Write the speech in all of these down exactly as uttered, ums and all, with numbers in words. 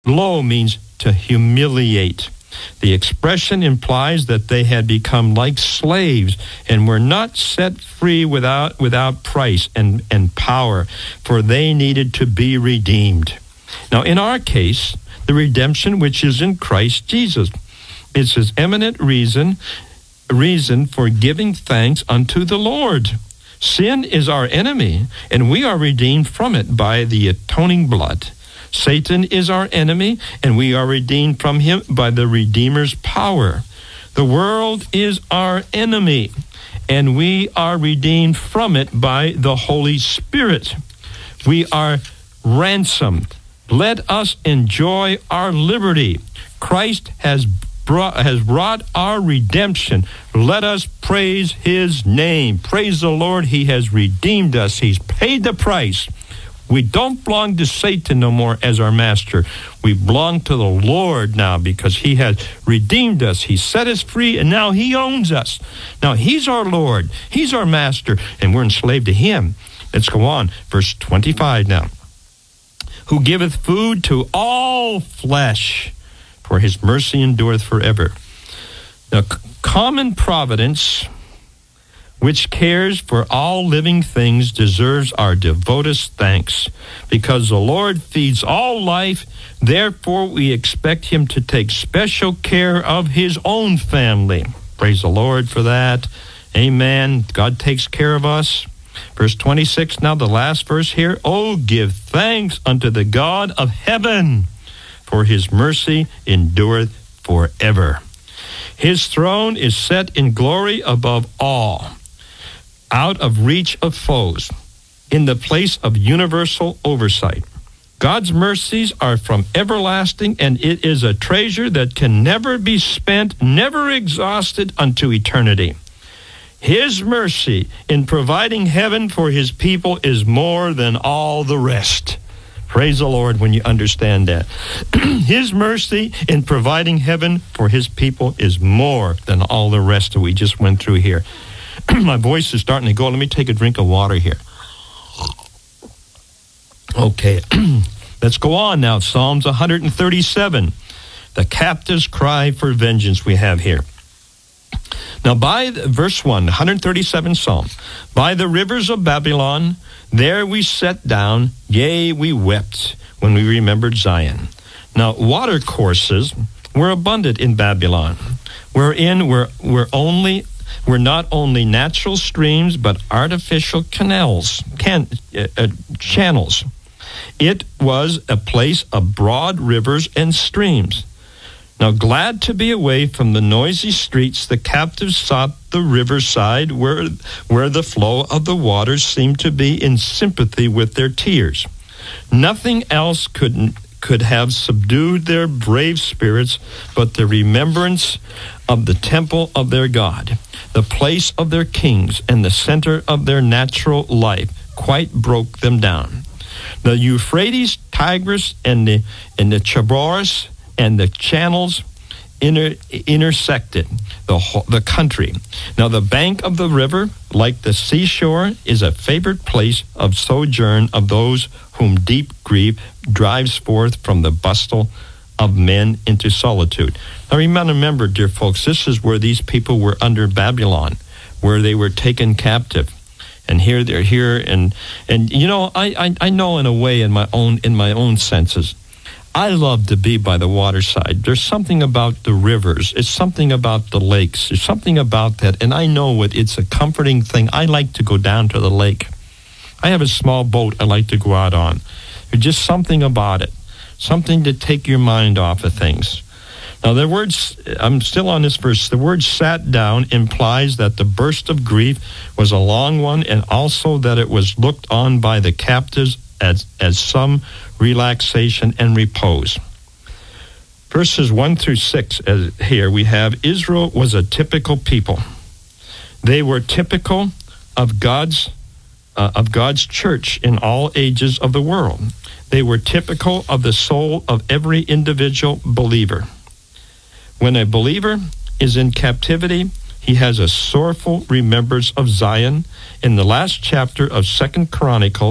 Low means to humiliate. The expression implies that they had become like slaves and were not set free without without price and, and power, for they needed to be redeemed. Now, in our case, the redemption which is in Christ Jesus, it's his eminent reason, reason for giving thanks unto the Lord. Sin is our enemy, and we are redeemed from it by the atoning blood. Satan is our enemy, and we are redeemed from him by the Redeemer's power. The world is our enemy, and we are redeemed from it by the Holy Spirit. We are ransomed. Let us enjoy our liberty. Christ has brought, has wrought our redemption. Let us praise his name. Praise the Lord. He has redeemed us. He's paid the price. We don't belong to Satan no more as our master. We belong to the Lord now because he has redeemed us. He set us free, and now he owns us. Now he's our Lord. He's our master, and we're enslaved to him. Let's go on. Verse twenty-five now. Who giveth food to all flesh, for his mercy endureth forever. Now, common providence, which cares for all living things, deserves our devoted thanks. Because the Lord feeds all life, therefore we expect him to take special care of his own family. Praise the Lord for that. Amen. God takes care of us. Verse twenty-six, now the last verse here. Oh, give thanks unto the God of heaven, for his mercy endureth forever. His throne is set in glory above all, out of reach of foes, in the place of universal oversight. God's mercies are from everlasting, and it is a treasure that can never be spent, never exhausted unto eternity. His mercy in providing heaven for his people is more than all the rest. Praise the Lord when you understand that. His mercy in providing heaven for his people is more than all the rest that we just went through here. My voice is starting to go. Let me take a drink of water here. Okay, let's go on now. Psalms one thirty-seven. The captive's cry for vengeance we have here. Now, by the, verse one, one thirty-seven Psalm. By the rivers of Babylon, there we sat down, yea, we wept when we remembered Zion. Now, water courses were abundant in Babylon, wherein were, were only... were not only natural streams, but artificial canals, can, uh, uh, channels. It was a place of broad rivers and streams. Now, glad to be away from the noisy streets, the captives sought the riverside where, where the flow of the waters seemed to be in sympathy with their tears. Nothing else could, could have subdued their brave spirits but the remembrance of the temple of their God, the place of their kings, and the center of their natural life, quite broke them down. The Euphrates, Tigris, and the, and the Chaboris, and the channels inter, intersected the, whole, the country. Now the bank of the river, like the seashore, is a favorite place of sojourn of those whom deep grief drives forth from the bustle of men into solitude. Now remember, dear folks, this is where these people were under Babylon, where they were taken captive. And here they're here, and and you know, I, I, I know in a way in my own in my own senses, I love to be by the waterside. There's something about the rivers. It's something about the lakes. There's something about that, and I know it. It's a comforting thing. I like to go down to the lake. I have a small boat I like to go out on. There's just something about it. Something to take your mind off of things. Now, the words, I'm still on this verse. The word sat down implies that the burst of grief was a long one, and also that it was looked on by the captives as, as some relaxation and repose. Verses one through six, as here we have, Israel was a typical people. They were typical of God's, uh, of God's church in all ages of the world. They were typical of the soul of every individual believer. When a believer is in captivity, he has a sorrowful remembrance of Zion. In the last chapter of Second Chronicles,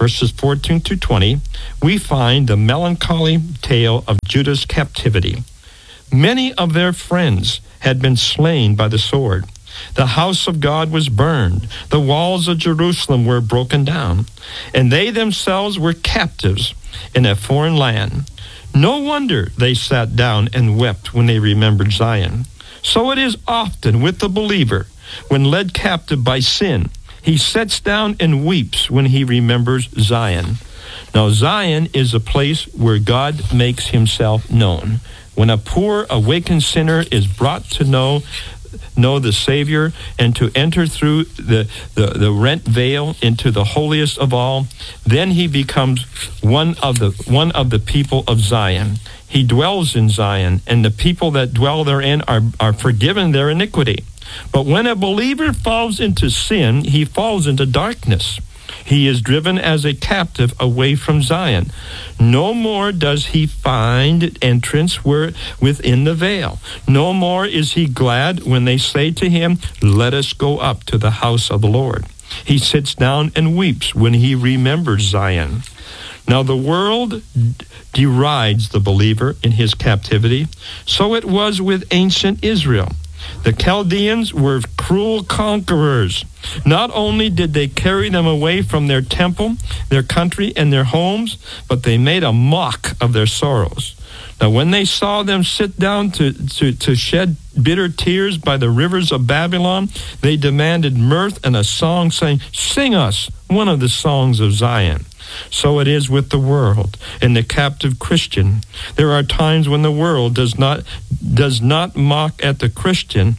verses fourteen to twenty, we find the melancholy tale of Judah's captivity. Many of their friends had been slain by the sword. The house of God was burned. The walls of Jerusalem were broken down, and they themselves were captives in a foreign land. No wonder they sat down and wept when they remembered Zion. So it is often with the believer when led captive by sin. He sits down and weeps when he remembers Zion. Now, Zion is a place where God makes himself known. When a poor, awakened sinner is brought to know know the Savior and to enter through the, the, the rent veil into the holiest of all, then he becomes one of the one of the people of Zion. He dwells in Zion, and the people that dwell therein are, are forgiven their iniquity. But when a believer falls into sin, he falls into darkness. He is driven as a captive away from Zion. No more does he find entrance where, within the veil. No more is he glad when they say to him, "Let us go up to the house of the Lord." He sits down and weeps when he remembers Zion. Now the world derides the believer in his captivity. So it was with ancient Israel. The Chaldeans were cruel conquerors. Not only did they carry them away from their temple, their country, and their homes, but they made a mock of their sorrows. Now, when they saw them sit down to, to, to shed bitter tears by the rivers of Babylon, they demanded mirth and a song, saying, "Sing us one of the songs of Zion." So it is with the world and the captive Christian. There are times when the world does not does not mock at the Christian.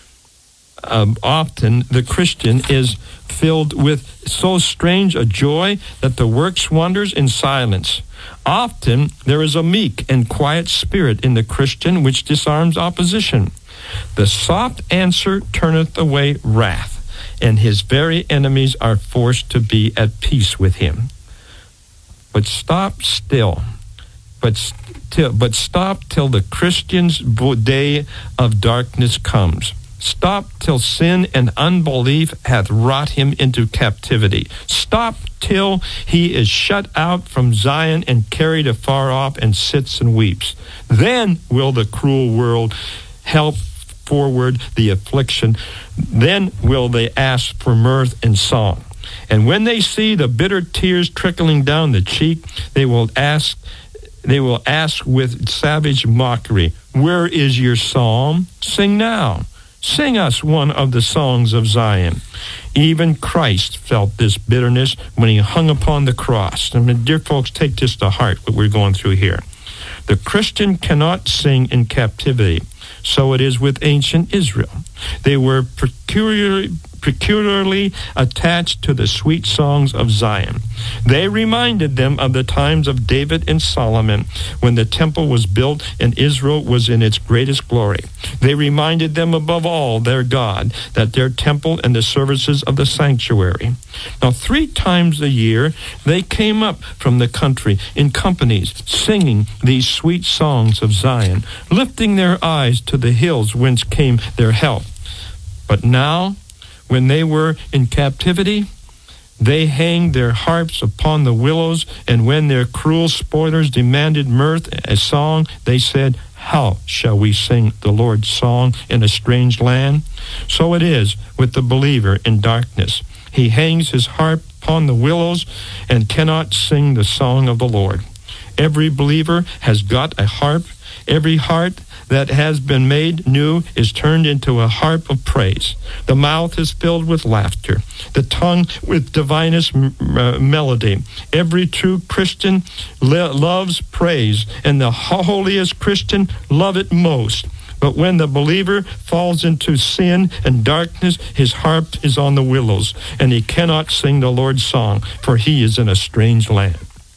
Um, often the Christian is filled with so strange a joy that the works wonders in silence. Often there is a meek and quiet spirit in the Christian which disarms opposition. The soft answer turneth away wrath, and his very enemies are forced to be at peace with him. But stop still. But, st- but stop till the Christian's day of darkness comes. Stop till sin and unbelief hath wrought him into captivity. Stop till he is shut out from Zion and carried afar off and sits and weeps. Then will the cruel world help forward the affliction. Then will they ask for mirth and song. And when they see the bitter tears trickling down the cheek, they will ask they will ask with savage mockery, "Where is your psalm? Sing now. Sing us one of the songs of Zion." Even Christ felt this bitterness when he hung upon the cross. I mean, dear folks, take this to heart, what we're going through here. The Christian cannot sing in captivity. So it is with ancient Israel. They were peculiarly, peculiarly attached to the sweet songs of Zion. They reminded them of the times of David and Solomon when the temple was built and Israel was in its greatest glory. They reminded them above all their God, that their temple and the services of the sanctuary. Now, three times a year, they came up from the country in companies, singing these sweet songs of Zion, lifting their eyes to the hills whence came their help. But now, when they were in captivity, they hanged their harps upon the willows, and when their cruel spoilers demanded mirth, a song, they said, "How shall we sing the Lord's song in a strange land?" So it is with the believer in darkness. He hangs his harp upon the willows and cannot sing the song of the Lord. Every believer has got a harp. Every heart that has been made new is turned into a harp of praise. The mouth is filled with laughter, the tongue with divinest m- m- melody. Every true Christian lo- loves praise, and the holiest Christian love it most. But when the believer falls into sin and darkness, his harp is on the willows, and he cannot sing the Lord's song, for he is in a strange land.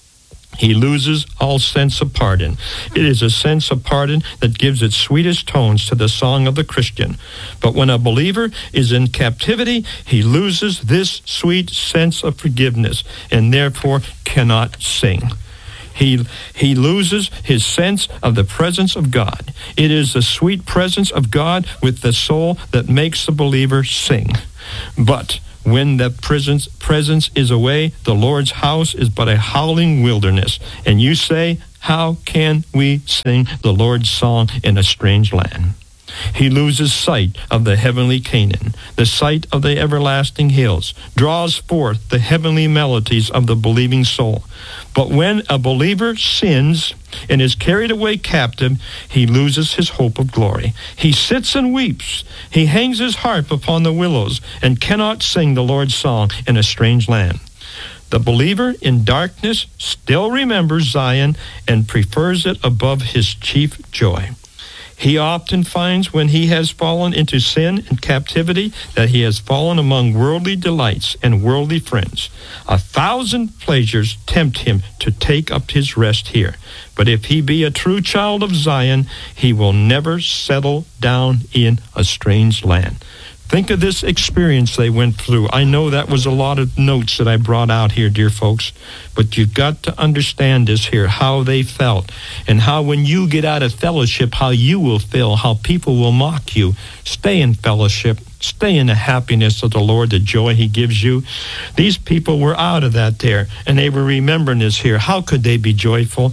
He loses all sense of pardon. It is a sense of pardon that gives its sweetest tones to the song of the Christian. But when a believer is in captivity, he loses this sweet sense of forgiveness and therefore cannot sing. He, he loses his sense of the presence of God. It is the sweet presence of God with the soul that makes the believer sing. But When the presence, presence is away, the Lord's house is but a howling wilderness. And you say, how can we sing the Lord's song in a strange land? He loses sight of the heavenly Canaan, the sight of the everlasting hills, draws forth the heavenly melodies of the believing soul. But when a believer sins and is carried away captive, he loses his hope of glory. He sits and weeps. He hangs his harp upon the willows and cannot sing the Lord's song in a strange land. The believer in darkness still remembers Zion and prefers it above his chief joy. He often finds when he has fallen into sin and captivity that he has fallen among worldly delights and worldly friends. A thousand pleasures tempt him to take up his rest here. But if he be a true child of Zion, he will never settle down in a strange land. Think of this experience they went through. I know that was a lot of notes that I brought out here, dear folks, but you've got to understand this here, how they felt, and how when you get out of fellowship, how you will feel, how people will mock you. Stay in fellowship. Stay in the happiness of the Lord, the joy he gives you. These people were out of that there, and they were remembering this here. How could they be joyful?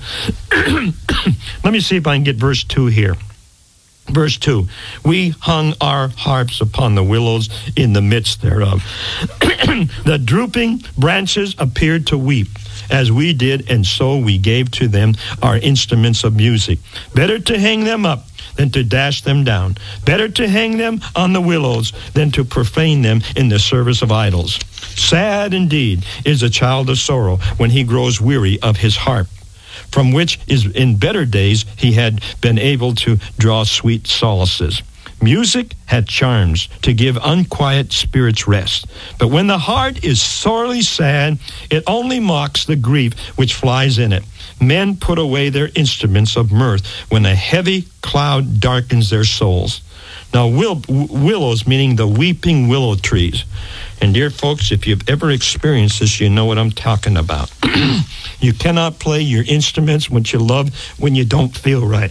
Let me see if I can get verse two here. Verse two, we hung our harps upon the willows in the midst thereof. The drooping branches appeared to weep, as we did, and so we gave to them our instruments of music. Better to hang them up than to dash them down. Better to hang them on the willows than to profane them in the service of idols. Sad indeed is a child of sorrow when he grows weary of his harp, from which is in better days he had been able to draw sweet solaces. Music had charms to give unquiet spirits rest. But when the heart is sorely sad, it only mocks the grief which flies in it. Men put away their instruments of mirth when a heavy cloud darkens their souls. Now, will, willows, meaning the weeping willow trees. And dear folks, if you've ever experienced this, you know what I'm talking about. You cannot play your instruments which you love when you don't feel right.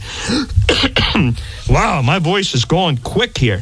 Wow, my voice is going quick here.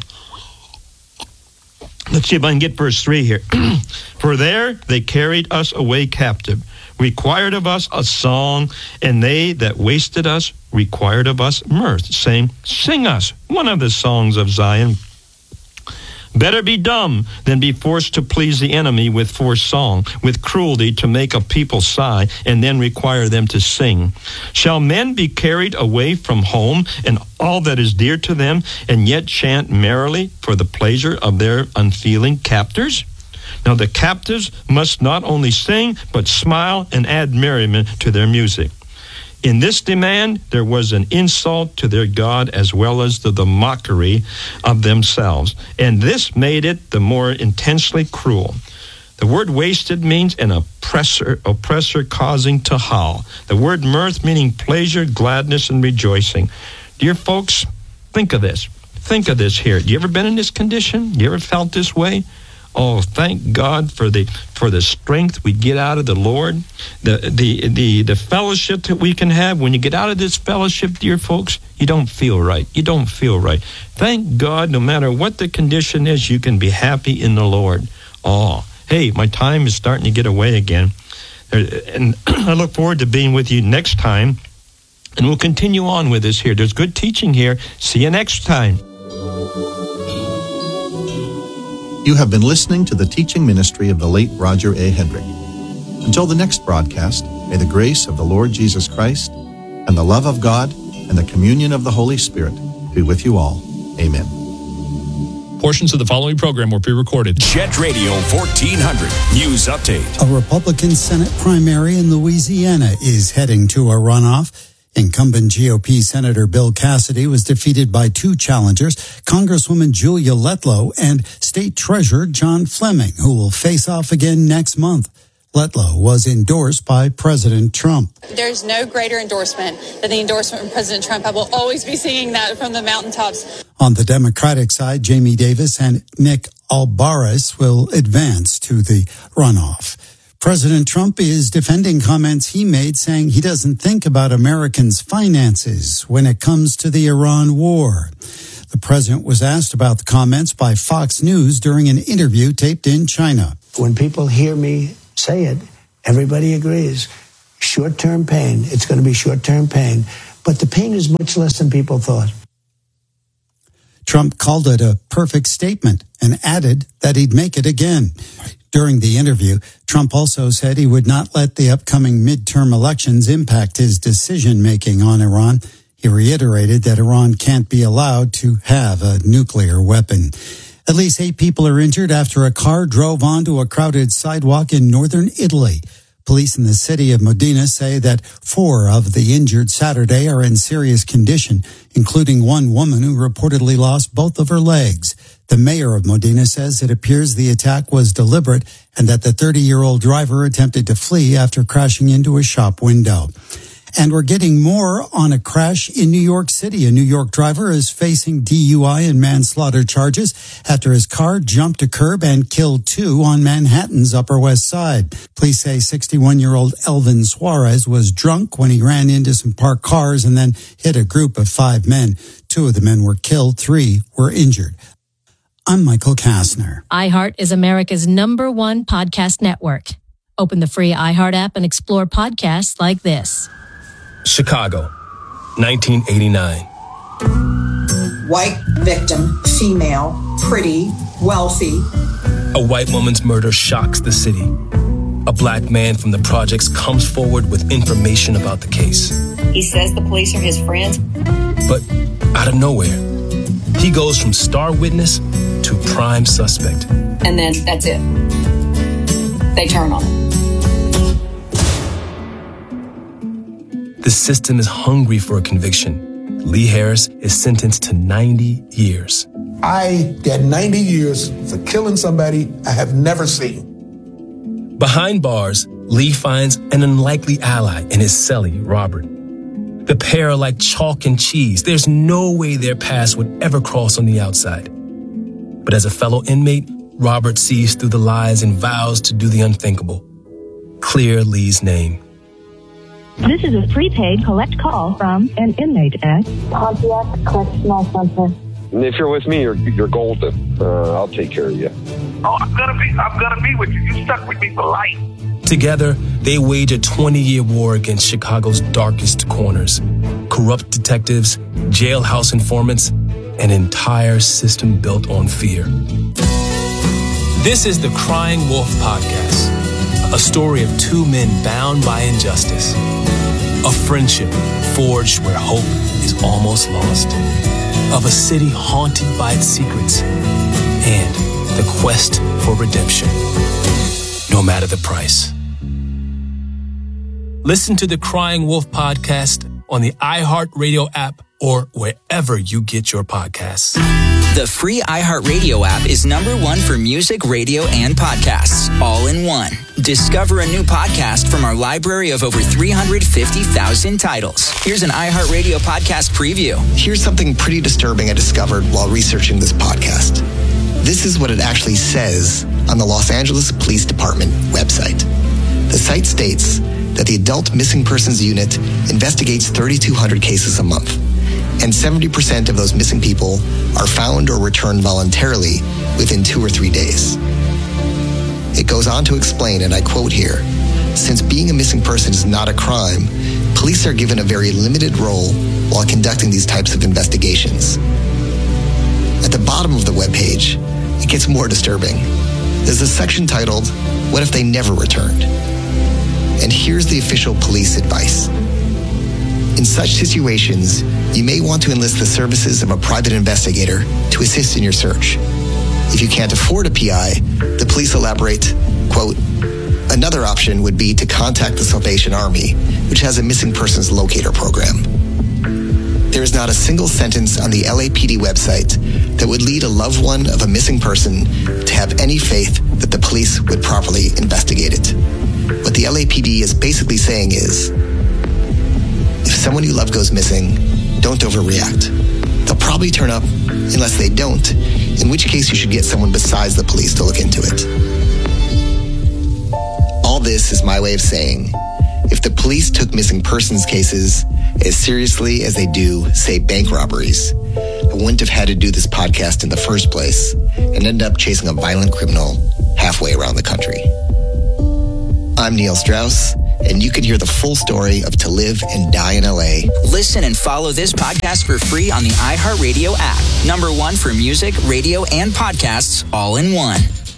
Let's see if I can get verse three here. For there they carried us away captive, required of us a song, and they that wasted us required of us mirth, saying, sing us one of the songs of Zion. Better be dumb than be forced to please the enemy with forced song, with cruelty to make a people sigh, and then require them to sing. Shall men be carried away from home and all that is dear to them, and yet chant merrily for the pleasure of their unfeeling captors? Now the captives must not only sing, but smile and add merriment to their music. In this demand, there was an insult to their God as well as to the mockery of themselves. And this made it the more intensely cruel. The word wasted means an oppressor, oppressor causing to howl. The word mirth meaning pleasure, gladness, and rejoicing. Dear folks, think of this. Think of this here. You ever been in this condition? You ever felt this way? Oh, thank God for the for the strength we get out of the Lord, the the the the fellowship that we can have. When you get out of this fellowship, dear folks, you don't feel right. You don't feel right. Thank God, no matter what the condition is, you can be happy in the Lord. Oh, hey, my time is starting to get away again, and I look forward to being with you next time, and we'll continue on with this here. There's good teaching here. See you next time. You have been listening to the teaching ministry of the late Roger A. Hedrick. Until the next broadcast, may the grace of the Lord Jesus Christ and the love of God and the communion of the Holy Spirit be with you all. Amen. Portions of the following program were pre-recorded. Jet Radio fourteen hundred News Update. A Republican Senate primary in Louisiana is heading to a runoff. Incumbent G O P Senator Bill Cassidy was defeated by two challengers, Congresswoman Julia Letlow and State Treasurer John Fleming, who will face off again next month. Letlow was endorsed by President Trump. There's no greater endorsement than the endorsement from President Trump. I will always be singing that from the mountaintops. On the Democratic side, Jamie Davis and Nick Albares will advance to the runoff. President Trump is defending comments he made saying he doesn't think about Americans' finances when it comes to the Iran war. The president was asked about the comments by Fox News during an interview taped in China. When people hear me say it, everybody agrees. Short-term pain. It's going to be short-term pain. But the pain is much less than people thought. Trump called it a perfect statement and added that he'd make it again. During the interview, Trump also said he would not let the upcoming midterm elections impact his decision-making on Iran. He reiterated that Iran can't be allowed to have a nuclear weapon. At least eight people are injured after a car drove onto a crowded sidewalk in northern Italy. Police in the city of Modena say that four of the injured Saturday are in serious condition, including one woman who reportedly lost both of her legs. The mayor of Modena says it appears the attack was deliberate and that the thirty-year-old driver attempted to flee after crashing into a shop window. And we're getting more on a crash in New York City. A New York driver is facing D U I and manslaughter charges after his car jumped a curb and killed two on Manhattan's Upper West Side. Police say sixty-one-year-old Elvin Suarez was drunk when he ran into some parked cars and then hit a group of five men. Two of the men were killed, three were injured. I'm Michael Kastner. iHeart is America's number one podcast network. Open the free iHeart app and explore podcasts like this. Chicago, nineteen eighty-nine. White victim, female, pretty, wealthy. A white woman's murder shocks the city. A black man from the projects comes forward with information about the case. He says the police are his friends. But out of nowhere, he goes from star witness to prime suspect. And then that's it. They turn on him. The system is hungry for a conviction. Lee Harris is sentenced to ninety years. I got ninety years for killing somebody I have never seen. Behind bars, Lee finds an unlikely ally in his cellie, Robert. The pair are like chalk and cheese. There's no way their paths would ever cross on the outside. But as a fellow inmate, Robert sees through the lies and vows to do the unthinkable. Clear Lee's name. This is a prepaid collect call from an inmate at Pontiac Correctional Center. If you're with me, you're, you're golden. Uh, I'll take care of you. Oh, I'm gonna be, I'm gonna be with you. You stuck with me for life. Together, they wage a twenty-year war against Chicago's darkest corners. Corrupt detectives, jailhouse informants, an entire system built on fear. This is the Crying Wolf Podcast, a story of two men bound by injustice. A friendship forged where hope is almost lost. Of a city haunted by its secrets. And the quest for redemption, no matter the price. Listen to the Crying Wolf Podcast on the iHeartRadio app or wherever you get your podcasts. The free iHeartRadio app is number one for music, radio, and podcasts, all in one. Discover a new podcast from our library of over three hundred fifty thousand titles. Here's an iHeartRadio podcast preview. Here's something pretty disturbing I discovered while researching this podcast. This is what it actually says on the Los Angeles Police Department website. The site states that the Adult Missing Persons Unit investigates thirty-two hundred cases a month, and seventy percent of those missing people are found or returned voluntarily within two or three days. It goes on to explain, and I quote here, since being a missing person is not a crime, police are given a very limited role while conducting these types of investigations. At the bottom of the webpage, it gets more disturbing. There's a section titled, What If They Never Returned? And here's the official police advice. In such situations, you may want to enlist the services of a private investigator to assist in your search. If you can't afford a P I, the police elaborate, quote, another option would be to contact the Salvation Army, which has a missing persons locator program. There is not a single sentence on the L A P D website that would lead a loved one of a missing person to have any faith that the police would properly investigate it. What the L A P D is basically saying is, if someone you love goes missing, don't overreact. They'll probably turn up unless they don't, in which case you should get someone besides the police to look into it. All this is my way of saying, if the police took missing persons cases as seriously as they do, say, bank robberies, I wouldn't have had to do this podcast in the first place and end up chasing a violent criminal halfway around the country. I'm Neil Strauss, and you can hear the full story of To Live and Die in L A. Listen and follow this podcast for free on the iHeartRadio app. Number one for music, radio, and podcasts all in one.